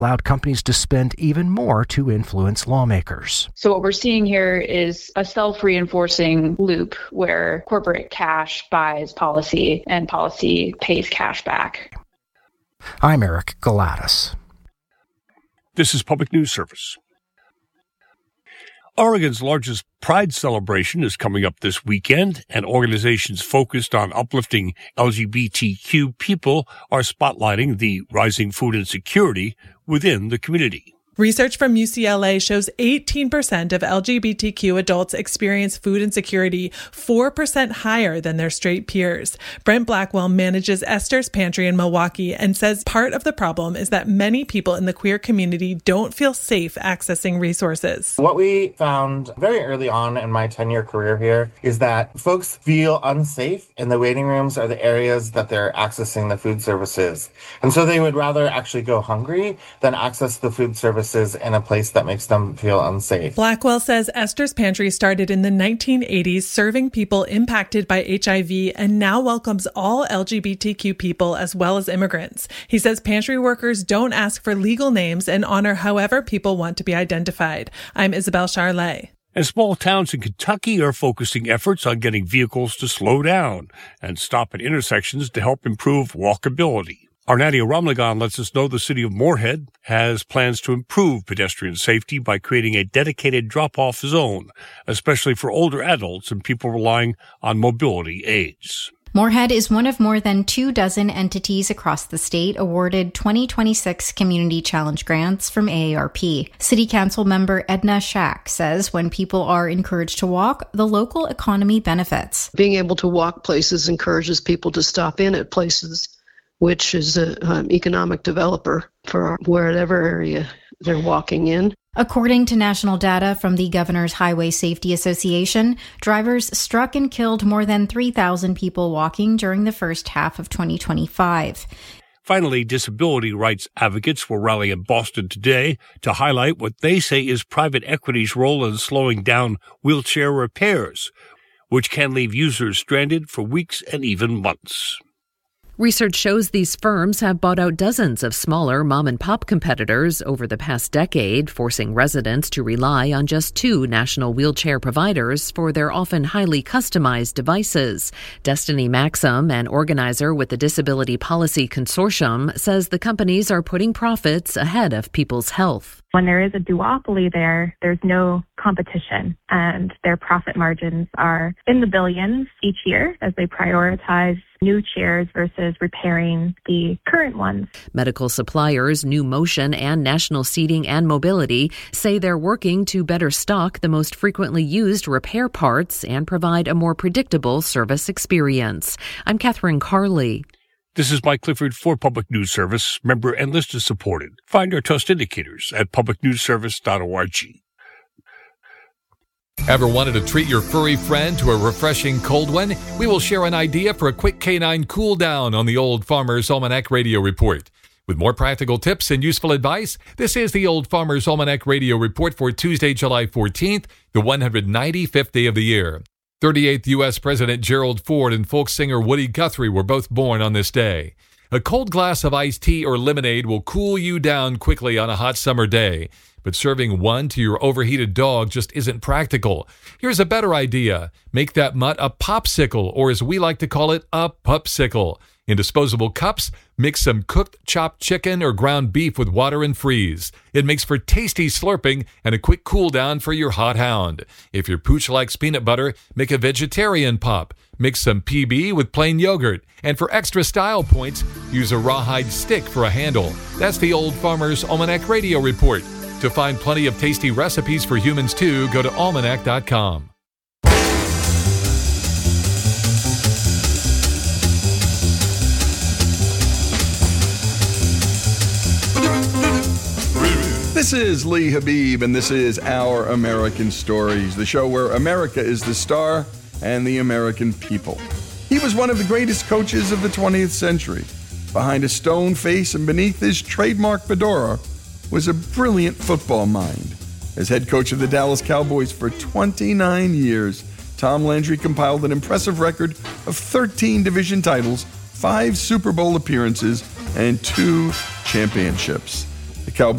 allowed companies to spend even more to influence lawmakers. So what we're seeing here is a self-reinforcing loop where corporate cash buys policy and policy pays cash back. I'm Eric Galatis. This is Public News Service. Oregon's largest Pride celebration is coming up this weekend, and organizations focused on uplifting LGBTQ people are spotlighting the rising food insecurity within the community. Research from UCLA shows 18% of LGBTQ adults experience food insecurity, 4% higher than their straight peers. Brent Blackwell manages Esther's Pantry in Milwaukee and says part of the problem is that many people in the queer community don't feel safe accessing resources. What we found very early on in my 10-year career here is that folks feel unsafe in the waiting rooms or the areas that they're accessing the food services. And so they would rather actually go hungry than access the food services in a place that makes them feel unsafe. Blackwell says Esther's Pantry started in the 1980s serving people impacted by HIV and now welcomes all LGBTQ people as well as immigrants. He says pantry workers don't ask for legal names and honor however people want to be identified. I'm Isabel Charlet. And small towns in Kentucky are focusing efforts on getting vehicles to slow down and stop at intersections to help improve walkability. Our Nadia Ramlagan lets us know the city of Moorhead has plans to improve pedestrian safety by creating a dedicated drop-off zone, especially for older adults and people relying on mobility aids. Moorhead is one of more than 24 entities across the state awarded 2026 Community Challenge grants from AARP. City Council member Edna Shack says when people are encouraged to walk, the local economy benefits. Being able to walk places encourages people to stop in at places, which is an economic developer for whatever area they're walking in. According to national data from the Governor's Highway Safety Association, drivers struck and killed more than 3,000 people walking during the first half of 2025. Finally, disability rights advocates will rally in Boston today to highlight what they say is private equity's role in slowing down wheelchair repairs, which can leave users stranded for weeks and even months. Research shows these firms have bought out dozens of smaller mom-and-pop competitors over the past decade, forcing residents to rely on just 2 national wheelchair providers for their often highly customized devices. Destiny Maxim, an organizer with the Disability Policy Consortium, says the companies are putting profits ahead of people's health. When there is a duopoly there's no competition, and their profit margins are in the billions each year as they prioritize new chairs versus repairing the current ones. Medical suppliers New Motion and National Seating and Mobility say they're working to better stock the most frequently used repair parts and provide a more predictable service experience. I'm Catherine Carley. This is Mike Clifford for Public News Service, member and listener supported. Find our trust indicators at publicnewsservice.org. Ever wanted to treat your furry friend to a refreshing cold one? We will share an idea for a quick canine cool down on the Old Farmer's Almanac Radio Report. With more practical tips and useful advice, this is the Old Farmer's Almanac Radio Report for Tuesday, July 14th, the 195th day of the year. 38th U.S. President Gerald Ford and folk singer Woody Guthrie were both born on this day. A cold glass of iced tea or lemonade will cool you down quickly on a hot summer day, but serving one to your overheated dog just isn't practical. Here's a better idea. Make that mutt a popsicle, or as we like to call it, a pupsicle. In disposable cups, mix some cooked chopped chicken or ground beef with water and freeze. It makes for tasty slurping and a quick cool down for your hot hound. If your pooch likes peanut butter, make a vegetarian pop. Mix some PB with plain yogurt. And for extra style points, use a rawhide stick for a handle. That's the Old Farmer's Almanac Radio Report. To find plenty of tasty recipes for humans too, go to almanac.com. This is Lee Habib, and this is Our American Stories, the show where America is the star and the American people. He was one of the greatest coaches of the 20th century. Behind a stone face and beneath his trademark fedora was a brilliant football mind. As head coach of the Dallas Cowboys for 29 years, Tom Landry compiled an impressive record of 13 division titles, 5 Super Bowl appearances, and 2 championships. The Cowboys